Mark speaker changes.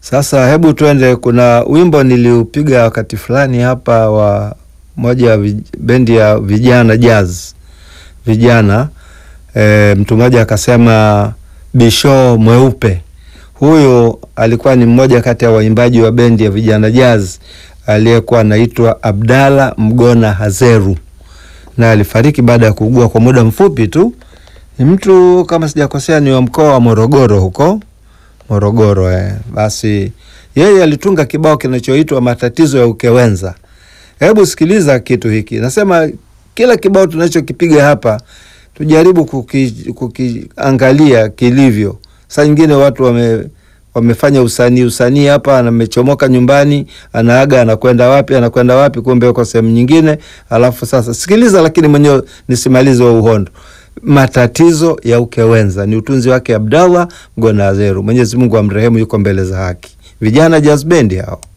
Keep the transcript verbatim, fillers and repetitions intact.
Speaker 1: Sasa hebu tuende, kuna wimbo niliupiga wakati fulani hapa wa moja ya bendi ya vijana jazz. Vijana e, mtu mmoja akasema Bisho Mweupe. Huyo alikuwa ni mmoja kati ya waimbaji wa bendi ya vijana jazz aliyekuwa anaitwa Abdalla Mgona Hazeru. Na alifariki baada ya kuugua kwa muda mfupi tu. Ni mtu kama sijakosea ni wa mkoa wa Morogoro huko. Morogoro eh. Basi yeye alitunga kibao kinachoitwa Matatizo ya Ukewenza. Hebu sikiliza kitu hiki. Nasema kila kibao tunachokipiga hapa tujaribu kukiangalia kuki, kilivyo. Saa nyingine watu wame wamefanya usanii usanii hapa, anamechomoka nyumbani, anaaga anakwenda wapi, anakwenda wapi, kumbe yuko sehemu nyingine. Alafu sasa sikiliza, lakini mwenyewe nisimalize wa uhondo. Matatizo ya Ukewenza ni utunzi wake Abdalla Mgona Hazeru. Mwenyezi Mungu amrehemu, yuko mbele za haki. Vijana jazz band hao.